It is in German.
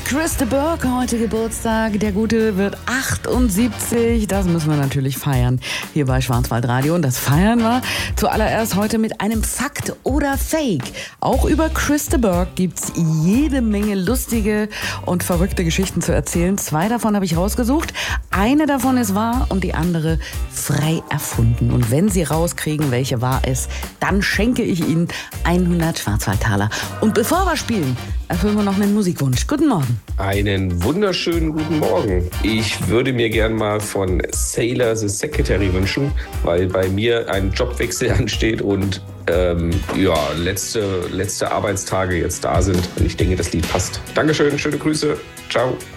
Chris de Burgh, heute Geburtstag. Der Gute wird 78. Das müssen wir natürlich feiern hier bei Schwarzwaldradio. Und das feiern wir zuallererst heute mit einem Fakt oder Fake. Auch über Chris de Burgh gibt's jede Menge lustige und verrückte Geschichten zu erzählen. 2 davon habe ich rausgesucht. Eine davon ist wahr und die andere frei erfunden. Und wenn Sie rauskriegen, welche wahr ist, dann schenke ich Ihnen 100 Schwarzwaldtaler. Und bevor wir spielen, erfüllen wir noch einen Musikwunsch. Guten Morgen. Einen wunderschönen guten Morgen. Ich würde mir gern mal von Sailor the Secretary wünschen, weil bei mir ein Jobwechsel ansteht und letzte Arbeitstage jetzt da sind. Und ich denke, das Lied passt. Dankeschön, schöne Grüße. Ciao.